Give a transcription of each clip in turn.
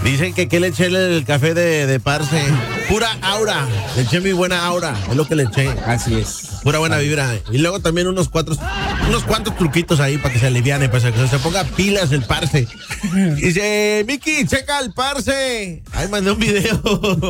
Dicen que le eché el café de Parce. Pura aura. Le eché mi buena aura. Es lo que le eché. Así es. Pura buena vibra. Y luego también unos cuantos truquitos ahí para que se aliviane, para que se ponga pilas el Parce. Dice, Miki, checa el Parce. Ahí mandé un video.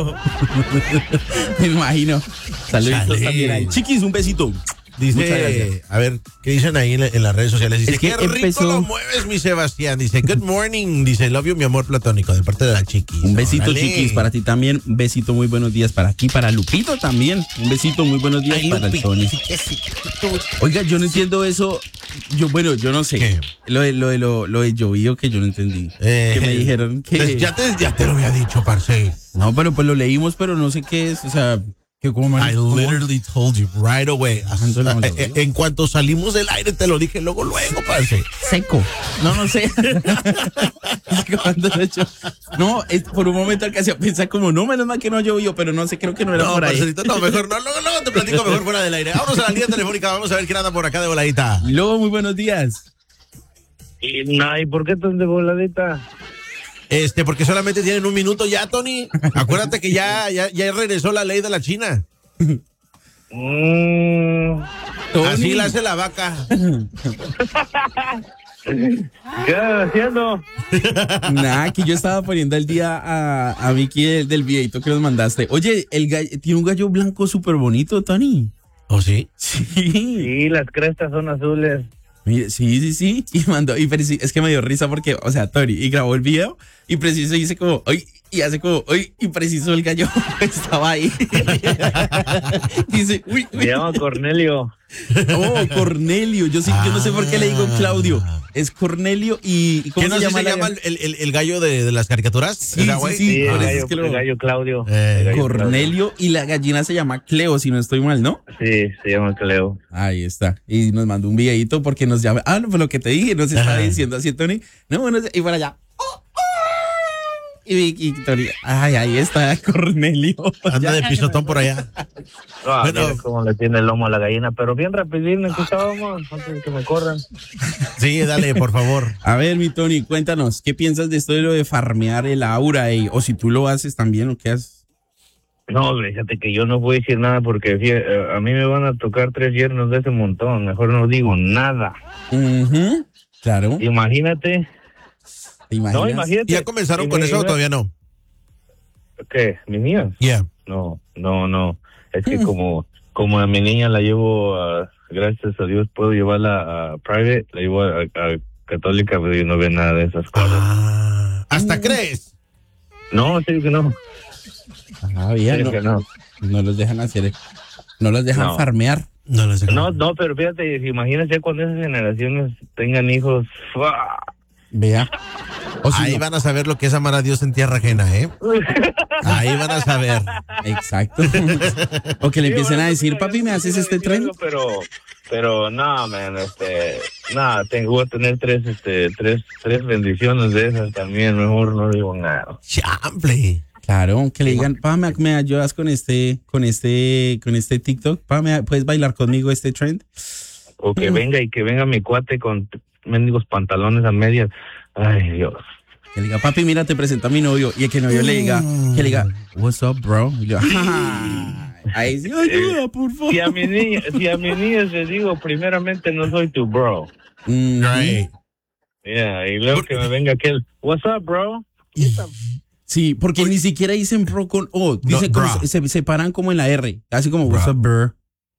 Me imagino. Saluditos Chale. también ahí. Chiquis, un besito. Dice, a ver, ¿qué dicen ahí en las redes sociales? Dice, Es que qué rico empezó... lo mueves, mi Sebastián. Dice, good morning. Dice, love you, mi amor platónico, de parte de la Chiquis. Un besito, Órale. Chiquis, para ti también. Un besito, muy buenos días para aquí, para Lupito también. Un besito, muy buenos días Ay, para el Lupi. Tony. Oiga, yo no entiendo eso. Yo no sé. ¿Qué? Lo de llovido que yo no entendí. Que me dijeron que... Pues ya te lo había dicho, parce. No, pero pues lo leímos, pero no sé qué es. O sea, que como... I literally told you right away. En cuanto salimos del aire te lo dije luego, parce. Seco. No sé. Es que cuando lo he hecho... No, por un momento alcancé a pensar como, no, menos mal que no llovió, pero no sé, creo que no era por ahí. Parcerito, no, mejor no, luego te platico mejor fuera del aire. Vámonos a la línea telefónica, vamos a ver quién anda por acá de voladita. Lobo, muy buenos días. ¿Y por qué tan de voladita? Porque solamente tienen un minuto ya, Tony. Acuérdate que ya regresó la ley de la China. Así la hace la vaca. ¿Qué andas haciendo? Nada, que yo estaba poniendo al día a Vicky del videito que nos mandaste. Oye, el gallo, tiene un gallo blanco súper bonito, Tony. ¿Oh, sí? Sí. Sí, las crestas son azules. Mire, sí. Y mandó, es que me dio risa porque, o sea, Tony, y grabó el video y preciso dice como, ¡ay! Y hace como, ¡ay! Y preciso el gallo estaba ahí. Dice, ¡uy! Me llamo Cornelio. Oh, Cornelio. Yo no sé por qué le digo Claudio. Es Cornelio y ¿cómo ¿Qué no se llama? se llama el gallo de las caricaturas? Sí, ¿Esa, güey? sí. Sí, por el eso gallo, es que el gallo Claudio. Cornelio y la gallina se llama Cleo, si no estoy mal, ¿no? Sí, se llama Cleo. Ahí está. Y nos mandó un videito porque nos llama. Ah, no, pues lo que te dije, nos estaba diciendo así, Tony. No, bueno, y para allá. Y Tony, ay, ahí está Cornelio. Anda de pisotón por allá. Bueno, mira cómo le tiene el lomo a la gallina, pero bien rapidín, escuchábamos antes de que me corran. Sí, dale, por favor. A ver, mi Tony, cuéntanos, ¿qué piensas de esto de lo de farmear el aura? O si tú lo haces también, ¿o qué haces? No, fíjate que yo no voy a decir nada porque a mí me van a tocar 3 yernos de ese montón. Mejor no digo nada. Claro. Imagínate. ¿Te imaginas? No, imagínate. ¿Ya comenzaron con eso o todavía no? ¿Qué? ¿Mi niña? Yeah. No. Es que como a mi niña la llevo, gracias a Dios, puedo llevarla a private, la llevo a católica, pero yo no veo nada de esas cosas. ¿Hasta crees? No, sí que no. Bien, Sí que no. no los dejan hacer, no los dejan farmear. No, pero fíjate, imagínate cuando esas generaciones tengan hijos. ¡fua! Vea. O si Ahí no. van a saber lo que es amar a Dios en tierra ajena, ¿eh? Ahí van a saber. Exacto. O que le empiecen a decir, papi, ¿me haces este tren? Pero no, man, voy a tener tres bendiciones de esas también, mejor no digo nada. Chample. Claro, que le digan, pa, ¿me ayudas con este TikTok? Pa, ¿puedes bailar conmigo este trend? O que venga mi cuate con mendigos pantalones a medias. Ay, Dios. Que le diga, papi, mira, te presento a mi novio. Y el que novio le diga, what's up, bro? Y yo, ahí sí, ayuda, por favor. Si a mi niña le digo, primeramente no soy tu bro. Right. Yeah, y luego que me venga aquel, what's up, bro? Sí, porque ni siquiera dicen bro con O. Dicen como, se separan como en la R. Así como, what's up, bro?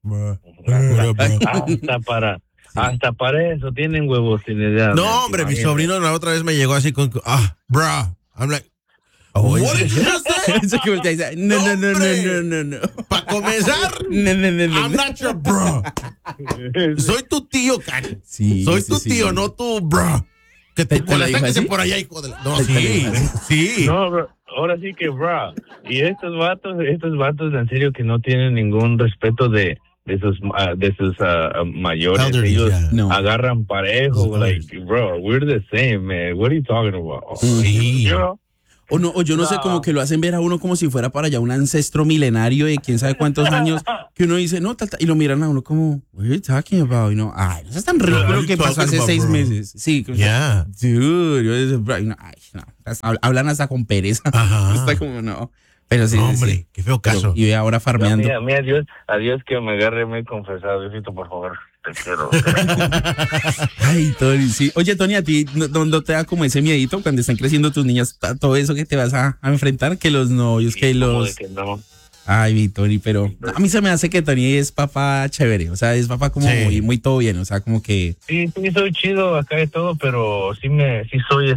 Hasta para eso tienen huevos sin idea. No, hombre, mi sobrino la otra vez me llegó así con, bro. I'm like, what did you say? No. Para comenzar, I'm not your bro. Soy tu tío, Cari. Sí, Soy tu tío, no tu bro. Que te sáquese por allá, hijo de la... No, sí. No, bro, ahora sí que, bro. Y estos vatos en serio que no tienen ningún respeto de sus mayores. Elderly, ellos no. agarran parejo, like, bro, we're the same, man. What are you talking about? Sí. O no, o yo no sé, como que lo hacen ver a uno como si fuera para allá un ancestro milenario de quién sabe cuántos años, que uno dice, no, tal, tal, y lo miran a uno como, what are you talking about? Y no, ay, eso es tan ridículo que pasó hace 6 meses. Sí, Yeah. dude, ay, no, hablan hasta con pereza. Ajá. Está como, no. Pero sí, No, sí, hombre, sí. qué feo Pero- caso. y ve ahora farmeando. Mira, adiós que me agarre muy confesado, Diosito, por favor. Te quiero. Ay, Tony, sí. Oye, Tony, ¿a ti no te da como ese miedito cuando están creciendo tus niñas, todo eso que te vas a enfrentar? Que los novios, que Como los... de que no. Ay, mi Tony, pero a mí se me hace que Tony es papá chévere, o sea, es papá como Sí. muy todo bien, o sea, como que... Sí, soy chido acá y todo, pero sí soy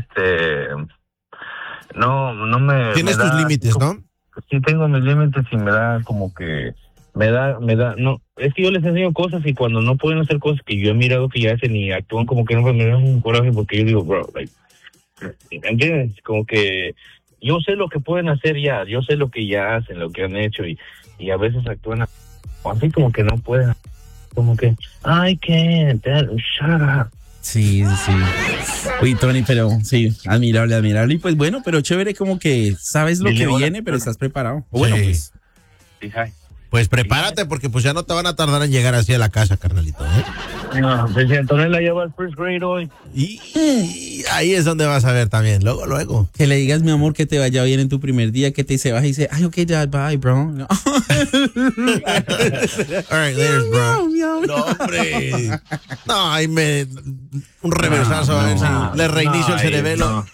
no me... Tienes me tus da- límites, ¿no? Sí tengo mis límites y me da como que... no, es que yo les enseño cosas y cuando no pueden hacer cosas que yo he mirado que ya hacen y actúan como que no, pues me da un coraje porque yo digo, bro, like, ¿entiendes? Como que yo sé lo que pueden hacer ya, yo sé lo que ya hacen, lo que han hecho y a veces actúan así como que no pueden, como que, I can't, shut up. Sí, sí. Uy, Tony, pero sí, admirable, admirable. Y pues bueno, pero chévere como que sabes lo Dile que hola. viene, pero estás preparado. O bueno, Sí. pues... Sí, hi. Pues prepárate porque pues ya no te van a tardar en llegar así a la casa, carnalito. No, pues si Antonella lleva al first grade hoy. Y ahí es donde vas a ver también, luego. Que le digas, mi amor, que te vaya bien en tu primer día, que te se baja y dice, ay, ok, dad, bye, bro. No. All right, there's bro. No, hombre. No, ahí un reversazo a ver si le reinicio el cerebelo.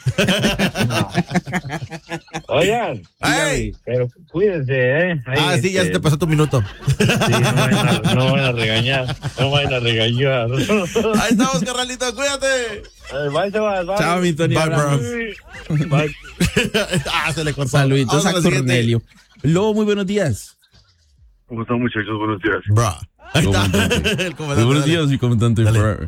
Oigan, ¡Ey! pero cuídense, ¿eh? Ahí, Sí, ya se te pasó tu minuto. Sí, no van a regañar, no van a regañar. Ahí estamos, carnalito, cuídate. Bye, Sebas, bye. Chao, mi Tony. Bye, hablamos. Bye. Se le cortó. Saluditos Vamos a la siguiente. Cornelio. Lobo, muy buenos días. ¿Cómo están, muchachos? Buenos días. Bro. Ahí está. Comandante. El Muy comandante. buenos dale. días, mi comandante. Dale. bro.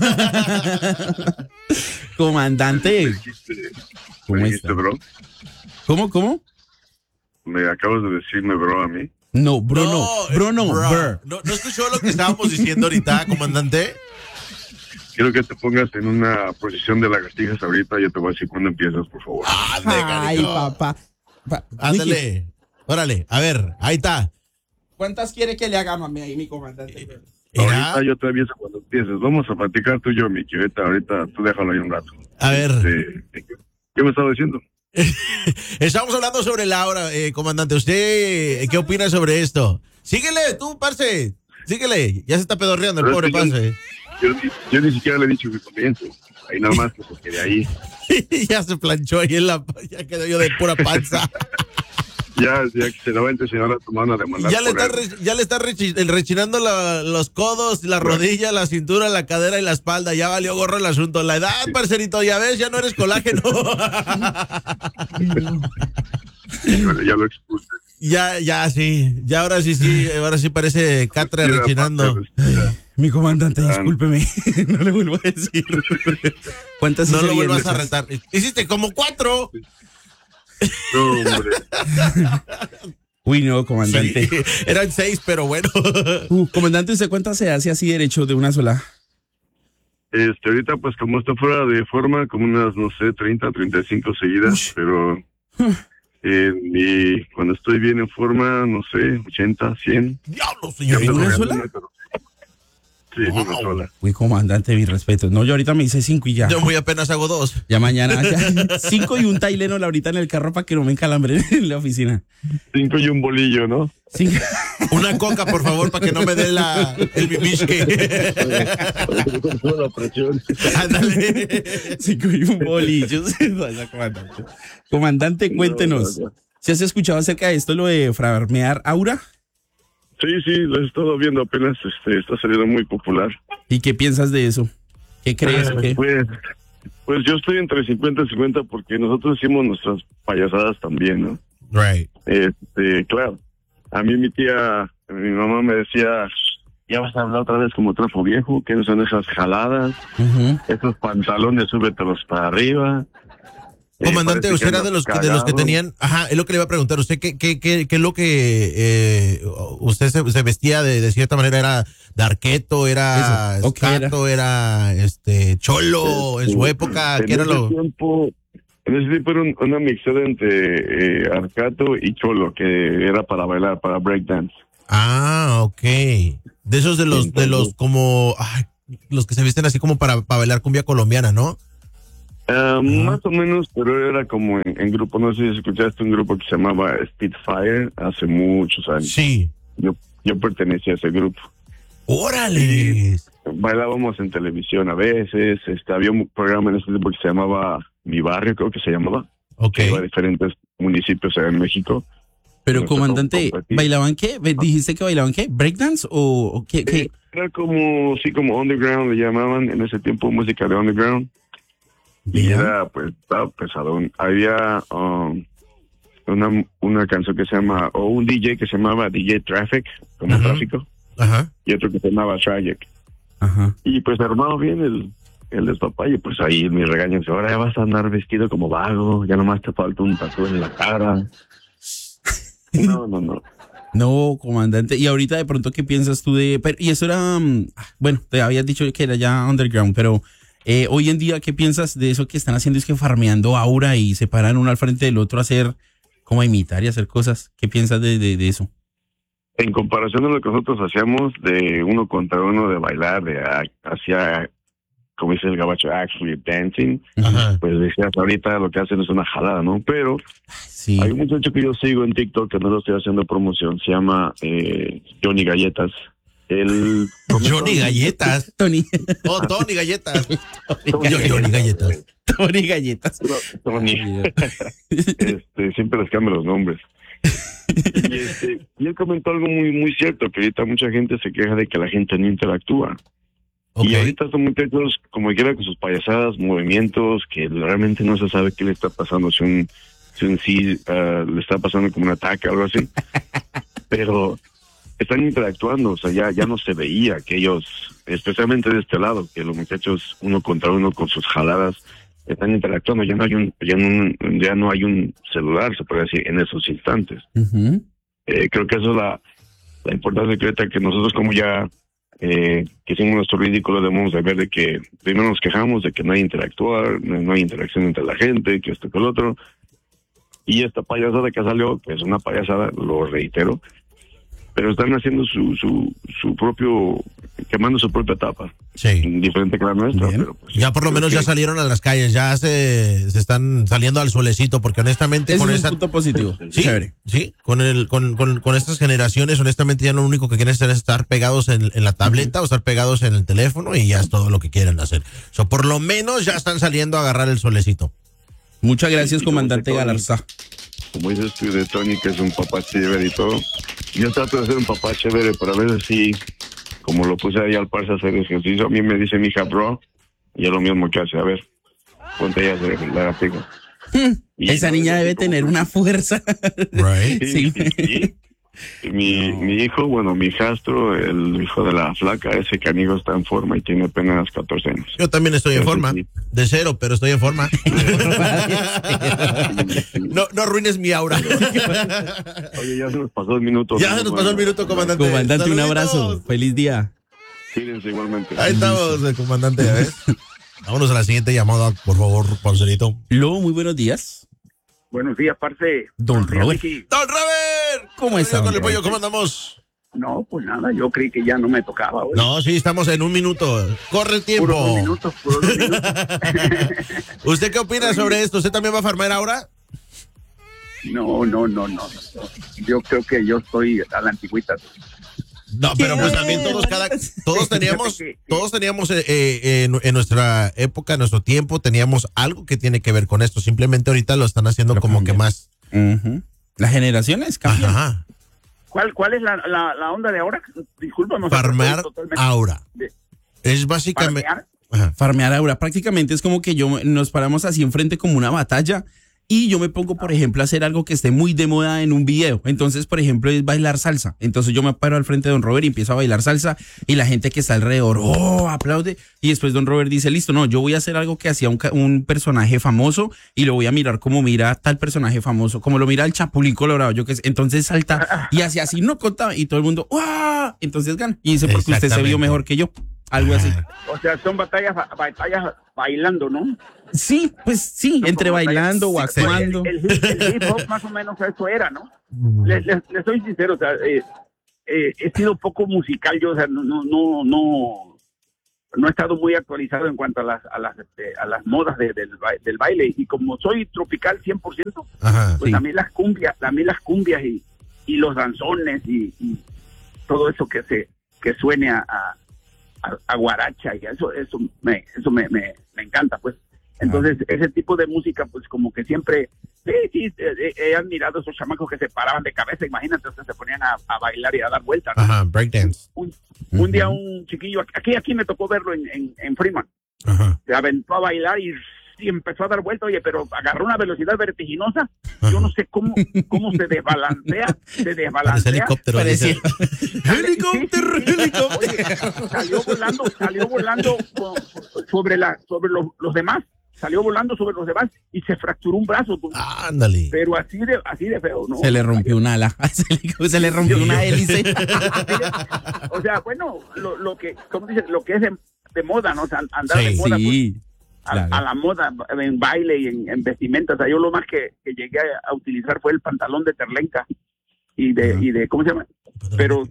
Comandante. ¿Cómo ¿Me está? dijiste, bro? ¿Cómo? ¿Me acabas de decirme, bro, a mí? No, bro, no. Bro, no. bro. Bro. ¿No escuchó lo que estábamos diciendo ahorita, comandante? Quiero que te pongas en una posición de lagartijas ahorita. Yo te voy a decir cuándo empiezas, por favor. Ande, Ay, cariño. papá. Miki, Ándale. Órale, a ver, ahí está. ¿cuántas quiere que le haga, mami, ahí, mi comandante? Mira, Ahorita yo te aviso cuando empieces. Vamos a platicar tú y yo, Miki. Ahorita tú déjalo ahí un rato. a ver. ¿Qué me estaba diciendo? Estamos hablando sobre Laura, comandante. ¿Usted qué opina sobre esto? Síguele, tú, parce. Síguele. Ya se está pedorreando el Pero pobre es que parce. Yo ni siquiera le he dicho que comience. Ahí nada más, que porque de ahí Ya se planchó ahí ya quedó yo de pura panza. ya que se la va a enseñar a tu mano de mandar. Ya le por está, él. ya le está rechinando los codos, la rodilla, la cintura, la cadera y la espalda. Ya valió gorro el asunto. La edad, parcerito, ya ves, ya no eres colágeno. Ya lo expuse. Ya, sí. Ya ahora sí parece Catre rechinando. Mi comandante, discúlpeme. No le vuelvo a decir. ¿Cuántas No hice lo bien vuelvas a esas? retar. Hiciste como 4. No, hombre. Uy, no, comandante. Sí, eran 6, pero bueno. Comandante, ¿usted cuántas se hace así derecho de una sola? Ahorita, pues, como está fuera de forma, como unas, no sé, 30, 35 seguidas, Ush. pero cuando estoy bien en forma, no sé, 80, 100. Diablo, ¿En señor. una sola? Sí, en una Wow. sola. Uy, comandante, mi respeto. No, yo ahorita me hice 5 y ya. Yo muy apenas hago 2. Ya mañana, 5 y un taileno ahorita en el carro para que no me encalambre en la oficina. 5 y un bolillo, ¿no? 5 Una coca, por favor, para que no me dé el bibisque. La presión. Ándale. y un bolillo. Comandante. Comandante, cuéntenos. No. ¿Si has escuchado acerca de esto, lo de farmear aura? Sí, lo he estado viendo apenas, está saliendo muy popular. ¿Y qué piensas de eso? ¿Qué crees? o qué? Pues yo estoy entre 50 y 50 porque nosotros hicimos nuestras payasadas también, ¿no? Right. Claro. A mí mi mamá me decía, ya vas a hablar otra vez como trapo viejo, que no son esas jaladas, Ujú. esos pantalones, súbetelos para arriba. Comandante, Parece usted era andas de los que cagado. tenían. Ajá, es lo que le iba a preguntar. ¿Usted qué es lo que usted se vestía de cierta manera? ¿Era de arqueto? ¿Era Eso, ok, escato? ¿Era cholo en su época? En ¿Qué era ese lo? tiempo, En ese tiempo era una mixtura entre Arcato y Cholo, que era para bailar, para breakdance. Ah, ok. De esos de los como, ay, los que se visten así como para bailar cumbia colombiana, ¿no? Más o menos, pero era como en grupo. No sé si escuchaste un grupo que se llamaba Spitfire hace muchos años. Sí. Yo pertenecía a ese grupo. ¡Órale! Bailábamos en televisión a veces. Había un programa en ese tiempo que se llamaba Mi Barrio, creo que se llamaba. Ok. Que iba a diferentes municipios en México. Pero, Nos comandante, tocó competir. ¿bailaban qué? ¿Dijiste que bailaban qué? ¿Breakdance o qué? Era como, sí, como underground le llamaban en ese tiempo, música de underground. Y Bien. era, pues, estaba pesadón. Había una canción que se llama, o un DJ que se llamaba DJ Traffic, como Ajá. tráfico, Ajá. y otro que se llamaba Tragic. Ajá. Y pues armado bien el despapalle, pues ahí me regañan, ahora ya vas a andar vestido como vago, ya nomás te falta un tatuaje en la cara. No. No, comandante. Y ahorita de pronto, ¿qué piensas tú de...? Y eso era... bueno, te habías dicho que era ya underground, pero hoy en día, ¿qué piensas de eso que están haciendo? Es que farmeando aura y se paran uno al frente del otro a hacer, como a imitar y hacer cosas. ¿Qué piensas de eso? En comparación a lo que nosotros hacíamos de uno contra uno, de bailar, hacia, como dice el gabacho, actually dancing, Ajá. pues decías, ahorita lo que hacen es una jalada, ¿no? Pero Sí. hay un muchacho que yo sigo en TikTok, que no lo estoy haciendo promoción, se llama Johnny Galletas. Él... Johnny Galletas. Tony. Oh, Tony Galletas. Tony Johnny Galletas. Tony Galletas. Tony. Siempre les cambio los nombres. Y él comentó algo muy, muy cierto, que ahorita mucha gente se queja de que la gente no interactúa. Ok. Y ahorita son muchachos como quiera con sus payasadas, movimientos, que realmente no se sabe qué le está pasando, si un sí le está pasando como un ataque o algo así. Pero están interactuando, o sea, ya no se veía que ellos, especialmente de este lado, que los muchachos uno contra uno con sus jaladas están interactuando, ya no hay un celular, se puede decir, en esos instantes. Ujú. Creo que eso es la importancia secreta, que nosotros como ya que hicimos nuestro ridículo, debemos de ver de que primero nos quejamos de que no hay no hay interacción entre la gente, que esto que el otro. Y esta payasada que salió, pues una payasada, lo reitero, pero están haciendo su propio, quemando su propia etapa, Sí. diferente que la nuestra. Bien. Pero pues, Ya por lo creo menos que- ya salieron a las calles, ya se están saliendo al solecito, porque honestamente Ese con es esa... un punto positivo. Sí, Chévere. sí, con estas generaciones, honestamente ya lo único que quieren hacer es estar pegados en la tableta o estar pegados en el teléfono y ya es todo lo que quieren hacer. So, por lo menos ya están saliendo a agarrar el solecito. Muchas gracias, Sí, comandante Tony. Galarza. Como dices tú de Tony, que es un papá chévere y todo, yo trato de ser un papá chévere, pero a veces sí, como lo puse ahí al parce a hacer ejercicio, a mí me dice mi hija, bro, y es lo mismo que hace, a ver, ponte ella a hacer la gráfica. Y Esa no, niña yo debe así como- tener una fuerza. Right. Sí, Sí. sí. Mi hijo, bueno, mi hijastro, el hijo de la flaca, ese canigo está en forma y tiene apenas 14 años. Yo también estoy en Eso forma. sí. De cero, pero estoy en forma. No arruines mi aura. Oye, ya se nos pasó el minuto. Ya se nos pasó el minuto, comandante. Comandante, un Saluditos. abrazo. Feliz día. Cuídense igualmente. Ahí estamos, comandante, ¿ya ves? Vámonos a la siguiente llamada, por favor, parcerito. Lo, muy buenos días. Buenos días, parce. Don Buenos días, Robert. Vicky. ¡Don Robert! ¿Cómo está, Con don el pollo, Robert? ¿cómo andamos? No, pues nada, yo creí que ya no me tocaba hoy. No, sí, estamos en un minuto. Corre el tiempo. Puros 2 minutos, puros 2 minutos. ¿Usted qué opina sobre esto? ¿Usted también va a farmar ahora? No. Yo creo que yo estoy a la antigüita. No, pero pues también todos teníamos en nuestra época, en nuestro tiempo, teníamos algo que tiene que ver con esto. Simplemente ahorita lo están haciendo Lo como cambian. que más. Ujú. Las generaciones cambian. Ajá. ¿Cuál es la onda de ahora? Disculpa, no sé, Farmear estoy totalmente ahora. de- Es básicamente. farmear. Ajá. Farmear ahora prácticamente es como que nos paramos así enfrente como una batalla y yo me pongo, por ejemplo, a hacer algo que esté muy de moda en un video. Entonces, por ejemplo, es bailar salsa. Entonces yo me paro al frente de Don Robert y empiezo a bailar salsa y la gente que está alrededor, aplaude. Y después Don Robert dice, listo, no, yo voy a hacer algo que hacía un personaje famoso y lo voy a mirar como mira tal personaje famoso, como lo mira el Chapulín Colorado, yo qué sé. Entonces salta y hace así, no contaba y todo el mundo, ¡ah! Entonces gana. Y dice, porque usted se vio Exactamente. mejor que yo. algo así. O sea, son batallas bailando, ¿no? Sí, pues sí, Son entre como bailando o batallas. actuando. El hip hop más o menos eso era, ¿no? Les soy sincero, o sea, he sido poco musical yo, o sea, no he estado muy actualizado en cuanto a las modas del baile, y como soy tropical 100%, Ajá, pues sí. también las cumbias y los danzones y todo eso que suene a guaracha, y eso me encanta, pues. Entonces, ese tipo de música, pues como que siempre, sí, he admirado a esos chamacos que se paraban de cabeza, imagínate, o sea, se ponían a bailar y a dar vueltas, ¿no? Ajá, breakdance. Un día un chiquillo, aquí me tocó verlo en Freeman, Ajá. se aventó a bailar y empezó a dar vueltas, oye, pero agarró una velocidad vertiginosa, yo no sé cómo se desbalancea, Parece helicóptero. Parecía. dice. Helicóptero, Sí. helicóptero. Oye, salió volando sobre los demás, salió volando sobre los demás y se fracturó un brazo, pues. Ándale. Pero así de feo, ¿no? Se le rompió una ala, se le rompió una hélice. O sea, bueno, lo que, como dicen, lo que es de moda, ¿no? O sea, andar Sí, de moda, Sí, pues, claro. a la moda, en baile y en vestimenta. O sea, yo lo más que llegué a utilizar fue el pantalón de terlenca y de ¿cómo se llama? Pero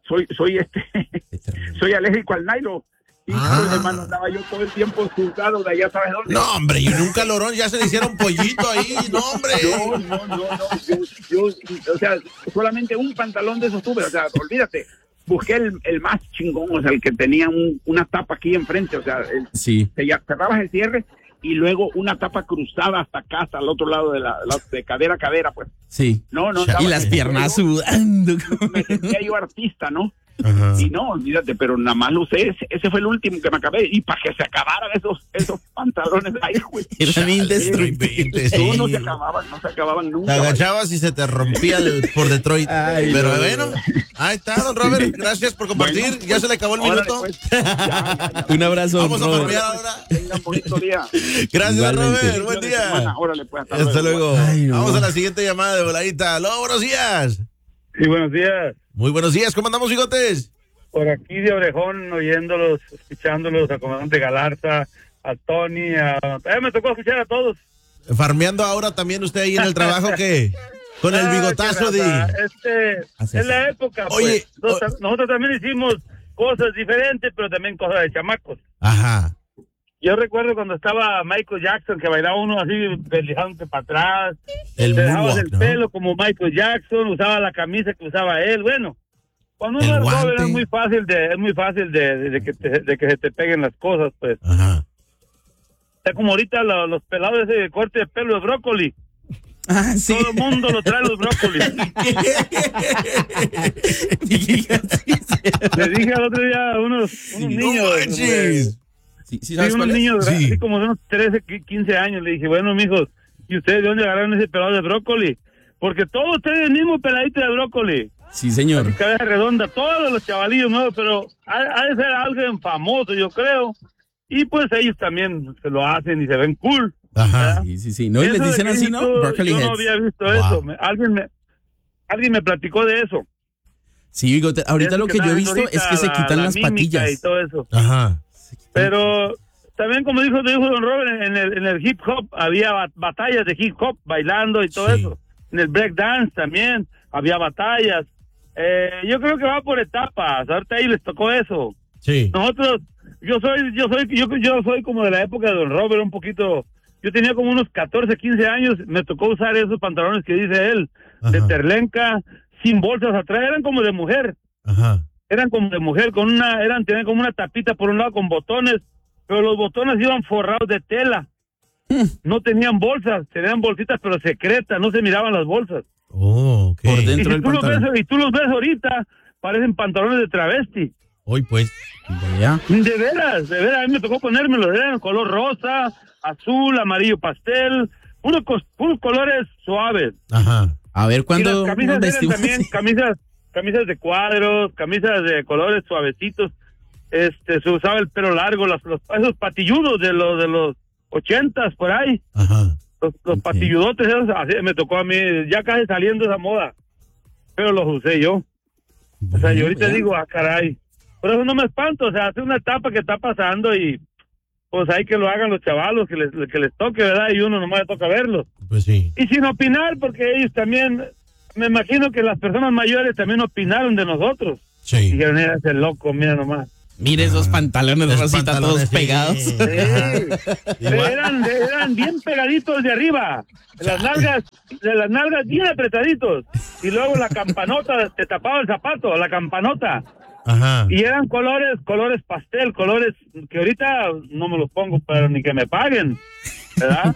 soy alérgico al nylon. Y hermano, andaba yo todo el tiempo juzgado de allá, ¿sabes dónde? No, hombre, y en un calorón ya se le hicieron pollito ahí. No, hombre. No. Yo, o sea, solamente un pantalón de esos tuve, o sea, olvídate. Busqué el más chingón, o sea, el que tenía una tapa aquí enfrente, o sea, Sí. cerrabas el cierre y luego una tapa cruzada hasta acá, hasta el otro lado de cadera a cadera, pues. Sí. No, Y las piernas sudando. me sentía yo artista, ¿no? Ajá. Y no, olvídate, pero nada más lo usé, ese fue el último que me acabé, y para que se acabaran esos pantalones ahí, güey. Eran indestructibles. Sí. No se acababan Te nunca. agachabas y se te rompía por Detroit. Ay, Pero no. bueno, ahí está, don Robert. Gracias por compartir. Bueno, Ya se le acabó el órale, minuto. pues. Ya. Un abrazo, Vamos a Robert. farmear ahora. Tengan bonito día. Gracias, Igualmente. Robert. Buen día. Órale, pues, Hasta luego. Ay, no. Vamos a la siguiente llamada de voladita. Aló, buenos días. Sí, buenos días. Muy buenos días. ¿Cómo andamos, bigotes? Por aquí de Orejón, oyéndolos, escuchándolos, al comandante Galarza, a Tony, me tocó escuchar a todos. Farmeando ahora también usted ahí en el trabajo que con el bigotazo qué de... raza. Así Es es. la época, Oye, pues. Nosotros también hicimos cosas diferentes, pero también cosas de chamacos. Ajá. Yo recuerdo cuando estaba Michael Jackson, que bailaba uno así, deslizándote para atrás, El te dejabas moonwalk, el ¿no? pelo como Michael Jackson, usaba la camisa que usaba él, bueno. Cuando uno El es joven guante. es muy fácil de que se te peguen las cosas, pues. Ajá. Está como ahorita los pelados de corte de pelo de brócoli. Ah, sí. Todo el mundo lo trae los brócolis. Le dije al otro día a unos niños. ¡No manches! Sí, sí, Sí, ¿sabes unos cuál es? niños, Sí. así como de unos 13, 15 años. Le dije, bueno, mijos, ¿y ustedes de dónde agarraron ese pelado de brócoli? Porque todos tienen el mismo peladito de brócoli. Sí, señor. Cabeza redonda, todos los chavalillos nuevos, pero ha de ser alguien famoso, yo creo. Y pues ellos también se lo hacen y se ven cool. Ajá. Sí. No, y les Eso de dicen que así, ¿no? yo Broccoli no heads. había visto Wow. eso. Alguien me platicó de eso. Sí, bigote. Ahorita Eso lo que yo he estaba visto viendo es que se ahorita, quitan la las mímica patillas. y todo eso. Ajá. Pero también, como dijo don Robert, en el hip hop había batallas de hip hop bailando y todo Sí. eso. En el break dance también había batallas. Yo creo que va por etapas. Ahorita ahí les tocó eso. Sí. Nosotros, yo soy como de la época de don Robert, un poquito. Yo tenía como unos 14, 15 años. Me tocó usar esos pantalones que dice él, de Ajá. terlenca, sin bolsas atrás. Eran como de mujer. Ajá. Eran como de mujer, tenían como una tapita por un lado con botones, pero los botones iban forrados de tela. No tenían bolsas, tenían bolsitas, pero secretas, no se miraban las bolsas. Oh, ok. Por dentro. Y si del tú los pantalón. ves, tú los ves ahorita, parecen pantalones de travesti. Hoy pues. Ya. De veras, a mí me tocó ponérmelos, eran color rosa, azul, amarillo pastel, puros colores suaves. Ajá. A ver, Y las ¿cuándo camisas nos eran vestimos también así? camisas de cuadros, camisas de colores suavecitos. Se usaba el pelo largo, esos patilludos de los 80s por ahí, Ajá. los Ok. patilludotes esos, así me tocó a mí, ya casi saliendo esa moda, pero los usé yo. O sea, yo ahorita Vea. digo, caray, por eso no me espanto, o sea, es una etapa que está pasando y pues hay que lo hagan los chavalos, que les toque, ¿verdad? Y uno nomás le toca verlo. Pues sí. Y sin opinar, porque ellos también, me imagino que las personas mayores también opinaron de nosotros. Sí. Dijeron, mira ese loco, mira nomás. Mire esos pantalones, Esos Rosita, pantalones, todos sí. pegados. Sí. Igual. Eran bien pegaditos de arriba, de las nalgas bien apretaditos. Y luego la campanota, te tapaba el zapato, la campanota. Ajá. Y eran colores pastel, colores que ahorita no me los pongo, pero ni que me paguen, ¿verdad?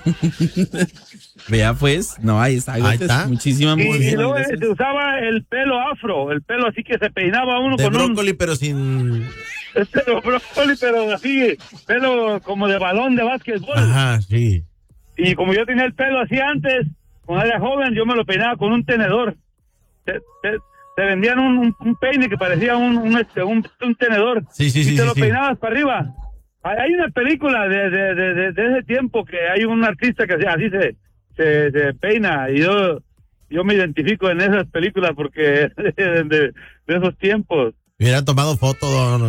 Vea pues, no, ahí está. Muchísimas Y gracias. luego se usaba el pelo afro, el pelo así que se peinaba uno De con brócoli, pero sin... pelo brócoli, pero así, pelo como de balón de básquetbol. Ajá, sí. Y como yo tenía el pelo así antes, cuando era joven, yo me lo peinaba con un tenedor. Te vendían un peine que parecía un tenedor. Sí, y te lo sí. peinabas para arriba. Hay una película de ese tiempo que hay un artista que así se peina, y yo me identifico en esas películas porque de esos tiempos. Hubieran tomado fotos.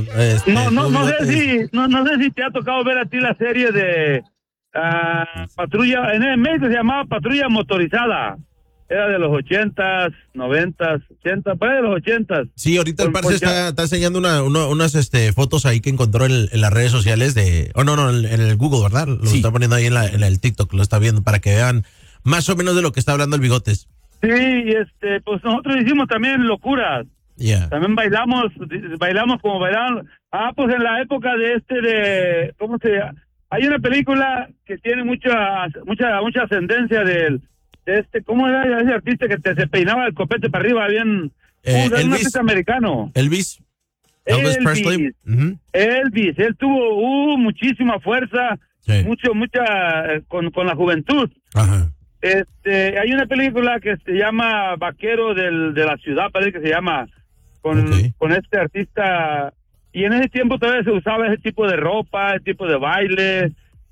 No sé si te ha tocado ver a ti la serie de Patrulla, en México se llamaba Patrulla Motorizada. Era de los 80s, 90s, 80, para de los 80s. Sí, ahorita el parce está enseñando unas fotos ahí que encontró en las redes sociales en el Google, ¿verdad? Lo está poniendo ahí en el TikTok, lo está viendo para que vean más o menos de lo que está hablando el Bigotes. Sí, pues nosotros hicimos también locuras. Yeah. También bailamos como bailaban. Pues en la época ¿cómo se llama? Hay una película que tiene mucha ascendencia ¿cómo era ese artista que se peinaba el copete para arriba bien? Un artista americano. Elvis Presley. Uh-huh. Elvis, él tuvo muchísima fuerza, sí. con la juventud. Ajá. Hay una película que se llama Vaquero de la Ciudad, parece que se llama, con este artista, y en ese tiempo todavía se usaba ese tipo de ropa, ese tipo de baile,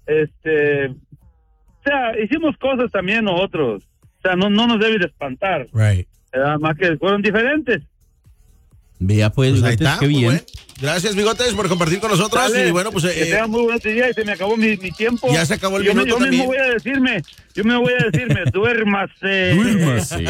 o sea, hicimos cosas también nosotros, o sea, no nos debe de espantar, right. Más que fueron diferentes. Vea pues, ahí está, qué bien. bueno. Gracias, Bigotes, por compartir con nosotros. Dale, y bueno, pues que tengan muy buenos días y se me acabó mi tiempo. Ya se acabó el minuto yo también. mismo voy a decirme, duérmase. Duérmase.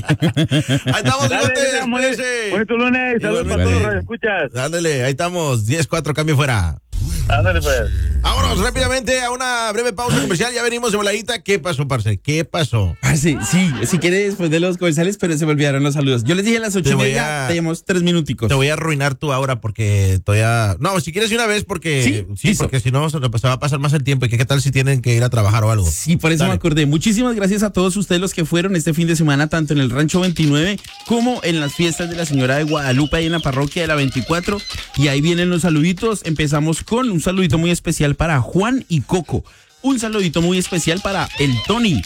Ahí estamos, Bigotes. Bonito lunes, saludos para todos los radioescuchas. Ándale, ahí estamos, 10-4, cambio fuera. Ándale pues. Vámonos rápidamente a una breve pausa comercial. Ya venimos de voladita. ¿Qué pasó, parce? ¿Qué pasó? Parce, sí, si quieres después de los comerciales, pero se me olvidaron los saludos. Yo les dije a las 8:30, tenemos 3 minuticos. Te voy a arruinar tú ahora porque todavía... No, si quieres de una vez porque... Sí, porque si no se va a pasar más el tiempo. ¿Y qué tal si tienen que ir a trabajar o algo? Sí, por eso me acordé. Muchísimas gracias a todos ustedes los que fueron este fin de semana, tanto en el Rancho 29 como en las fiestas de la Señora de Guadalupe, ahí en la parroquia de la 24. Y ahí vienen los saluditos. Empezamos con un saludito muy especial para Juan y Coco. Un saludito muy especial para el Tony,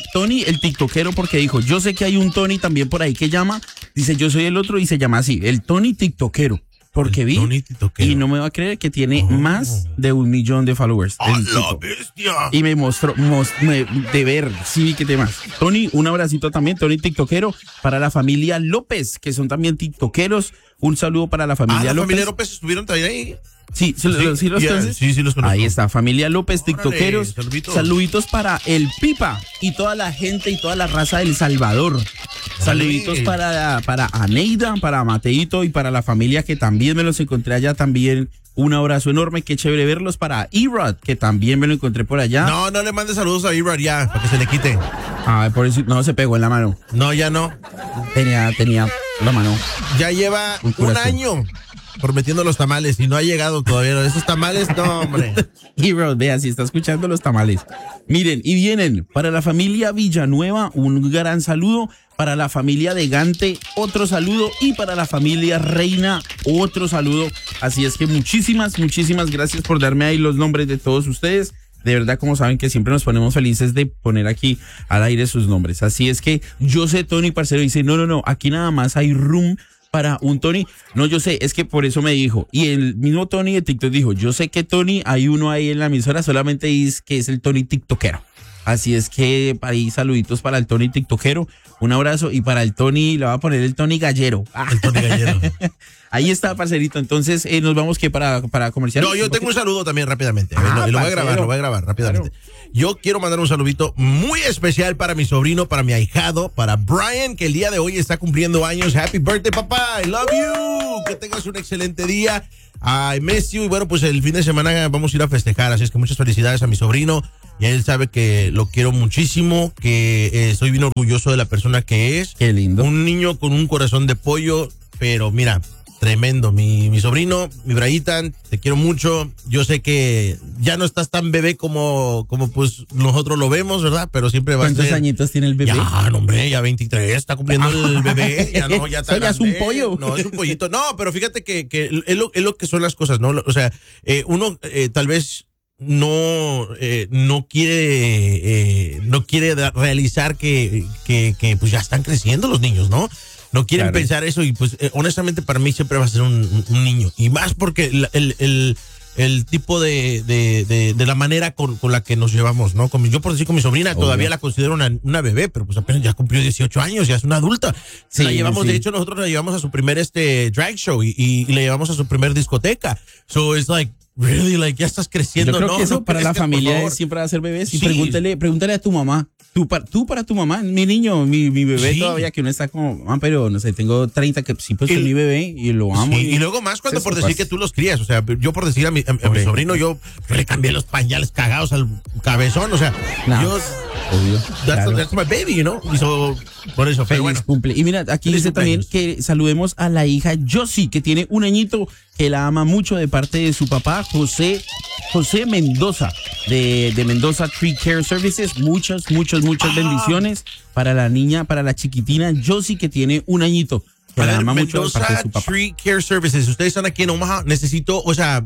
el tiktokero, porque dijo, yo sé que hay un Tony también por ahí que llama, dice, yo soy el otro y se llama así, el Tony tiktokero, porque vi y no me va a creer que tiene más de 1 millón de followers. ¡A la bestia! Y me mostró, de ver, sí vi que temas. Tony, un abracito también, Tony tiktokero, para la familia López, que son también tiktokeros, un saludo para la familia López. ¿La familia López estuvieron también ahí? Sí, los conoces. Sí, los conozco. Ahí está, familia López, tiktokeros. Saluditos. Saluditos para el Pipa y toda la gente y toda la raza del Salvador. Saluditos para Aneida, para Mateito y para la familia que también me los encontré allá también. Un abrazo enorme, qué chévere verlos. Para Erod, que también me lo encontré por allá. No le mandes saludos a Erod ya, para que se le quite. Por eso no se pegó en la mano. No, ya no. Tenía la mano. Ya lleva un año prometiendo los tamales y no ha llegado todavía. Esos tamales, no, hombre. Erod, vea, si está escuchando los tamales. Miren, y vienen para la familia Villanueva, un gran saludo. Para la familia de Gante, otro saludo. Y para la familia Reina, otro saludo. Así es que muchísimas gracias por darme ahí los nombres de todos ustedes. De verdad, como saben que siempre nos ponemos felices de poner aquí al aire sus nombres. Así es que yo sé, Tony, parcero, dice, no, aquí nada más hay room para un Tony. No, yo sé, es que por eso me dijo. Y el mismo Tony de TikTok dijo, yo sé que Tony, hay uno ahí en la emisora, solamente dice que es el Tony tiktokero. Así es que ahí saluditos para el Tony TikTokero, un abrazo, y para el Tony, le voy a poner el Tony Gallero. El Tony Gallero. Ahí está, parcerito. Entonces, nos vamos que para comercial. No, yo tengo un saludo también rápidamente. Lo voy a grabar rápidamente. Claro. Yo quiero mandar un saludito muy especial para mi sobrino, para mi ahijado, para Brian, que el día de hoy está cumpliendo años. Happy birthday, papá. I love you. Que tengas un excelente día. I miss you. Y bueno, pues el fin de semana vamos a ir a festejar. Así es que muchas felicidades a mi sobrino. Y él sabe que lo quiero muchísimo, que estoy bien orgulloso de la persona que es. Qué lindo. Un niño con un corazón de pollo, pero mira, tremendo. Mi sobrino, mi Braitan, te quiero mucho. Yo sé que ya no estás tan bebé como pues nosotros lo vemos, ¿verdad? Pero siempre va a ser. ¿Cuántos añitos tiene el bebé? Ya, no, hombre, ya 23, está cumpliendo el bebé. Ya no, ya está. Ya es un pollo. No, es un pollito. No, pero fíjate que es lo que son las cosas, ¿no? O sea, uno tal vez no quiere realizar que pues ya están creciendo los niños, ¿no? No quieren pensar eso y pues honestamente para mí siempre va a ser un niño. Y más porque el tipo de la manera con la que nos llevamos, ¿no? Yo por decir con mi sobrina todavía la considero una bebé, pero pues apenas ya cumplió 18 años, ya es una adulta. Sí, la llevamos, de hecho nosotros la llevamos a su primer drag show y le llevamos a su primer discoteca. So it's like, really, like, ya estás creciendo. Yo creo que eso para la familia siempre va a ser bebés. Y sí. Pregúntale a tu mamá. Tú para tu mamá, mi niño, mi bebé todavía, que uno está como, mamá, pero no sé, tengo 30, que sí, pues es mi bebé y lo amo. Sí, y luego más cuando por decir que tú los crías, o sea, yo por decir a mi sobrino, yo le cambié los pañales cagados al cabezón, o sea, obvio, that's my baby, you know, y por eso, pero bueno. Cumple. Y mira, aquí dice también que saludemos a la hija Josie, que tiene un añito, que la ama mucho de parte de su papá, José Mendoza, de Mendoza Tree Care Services. Muchas bendiciones para la niña, para la chiquitina Josie, que tiene un añito. Que la ama mucho de parte de su papá. Tree Care Services. Ustedes están aquí en Omaha. Necesito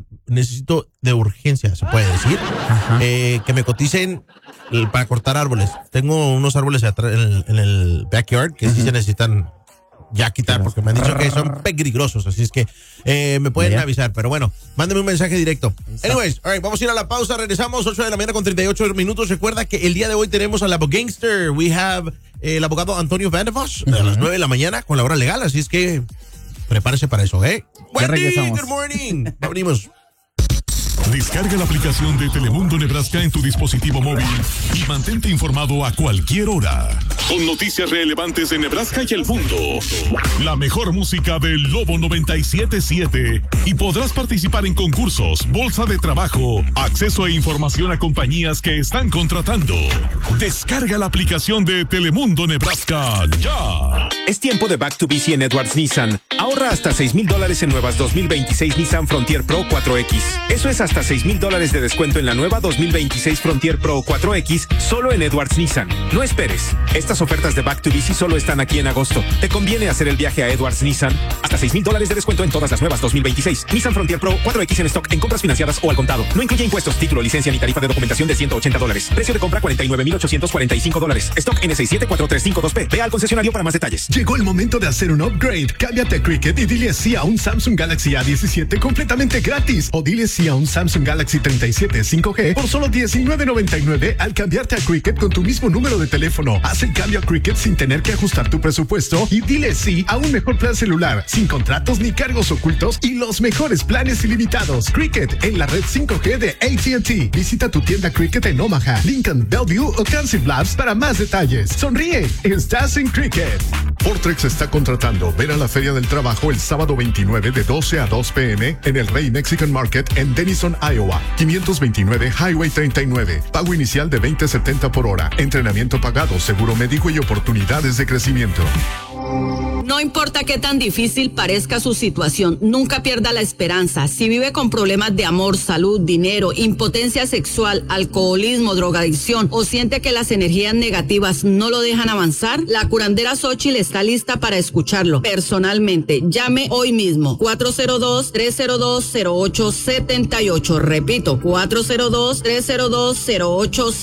de urgencia, se puede decir, que me coticen para cortar árboles. Tengo unos árboles atrás en el backyard que sí se necesitan ya quitar, porque me han dicho que son peligrosos, así es que me pueden avisar, pero bueno, mándenme un mensaje directo. Anyways, all right, vamos a ir a la pausa, regresamos 8 de la mañana con 38 minutos. Recuerda que el día de hoy tenemos al Abogangster. We have el abogado Antonio Van de Vos a las 9 de la mañana con la hora legal, así es que prepárese para eso, ¿eh? Ya regresamos. Good morning. Venimos. Descarga la aplicación de Telemundo Nebraska en tu dispositivo móvil y mantente informado a cualquier hora. Con noticias relevantes de Nebraska y el mundo. La mejor música del Lobo 97.7. Y podrás participar en concursos, bolsa de trabajo, acceso e información a compañías que están contratando. Descarga la aplicación de Telemundo Nebraska ya. Es tiempo de Back to BC en Edwards Nissan. Ahorra hasta $6,000 en nuevas 2026 Nissan Frontier Pro 4X. Eso es hasta $6,000 de descuento en la nueva 2026 Frontier Pro 4X solo en Edwards Nissan. No esperes. Estas ofertas de Back to BC solo están aquí en agosto. Te conviene hacer el viaje a Edwards Nissan. Hasta $6,000 de descuento en todas las nuevas 2026 Nissan Frontier Pro 4X en stock en compras financiadas o al contado. No incluye impuestos, título, licencia ni tarifa de documentación de $180. Precio de compra $49,845. Stock N6743552P. Ve al concesionario para más detalles. Llegó el momento de hacer un upgrade. Cámbiate a Cricket y dile sí a un Samsung Galaxy A17 completamente gratis. O dile sí a un Samsung Galaxy 37 5G por solo $19.99 al cambiarte a Cricket con tu mismo número de teléfono. Haz el cambio a Cricket sin tener que ajustar tu presupuesto y dile sí a un mejor plan celular, sin contratos ni cargos ocultos y los mejores planes ilimitados. Cricket en la red 5G de AT&T. Visita tu tienda Cricket en Omaha, Lincoln, Bellevue o Council Bluffs para más detalles. Sonríe, estás en Cricket. Fortrex está contratando. Ven a la Feria del Trabajo el sábado 29 de 12 a 2 p.m. en el Rey Mexican Market en Denison, Iowa. 529 Highway 39. Pago inicial de $20.70 por hora. Entrenamiento pagado, seguro médico y oportunidades de crecimiento. No importa qué tan difícil parezca su situación, nunca pierda la esperanza. Si vive con problemas de amor, salud, dinero, impotencia sexual, alcoholismo, drogadicción o siente que las energías negativas no lo dejan avanzar, la curandera Xochitl está lista para escucharlo personalmente. Llame hoy mismo. 402-302-0878. Repito,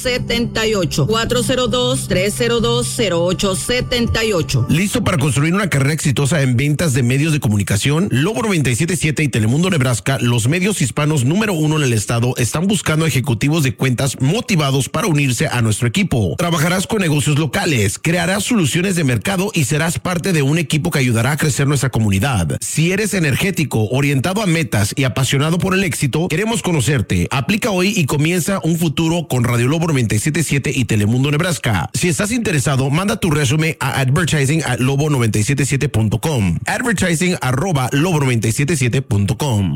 402-302-0878. 402-302-0878. ¿Listo para construir una carrera exitosa en ventas de medios de comunicación, Lobo 97.7 y Telemundo Nebraska, los medios hispanos número 1 en el estado, están buscando ejecutivos de cuentas motivados para unirse a nuestro equipo. Trabajarás con negocios locales, crearás soluciones de mercado y serás parte de un equipo que ayudará a crecer nuestra comunidad. Si eres energético, orientado a metas y apasionado por el éxito, queremos conocerte. Aplica hoy y comienza un futuro con Radio Lobo 97.7 y Telemundo Nebraska. Si estás interesado, manda tu resumen a advertising@lobo977.com. advertising@lobo977.com.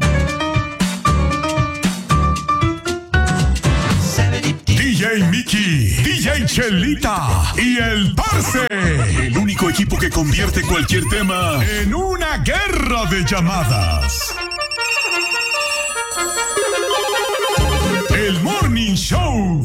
DJ Mickey, DJ Chelita y el Parce. El único equipo que convierte cualquier tema en una guerra de llamadas.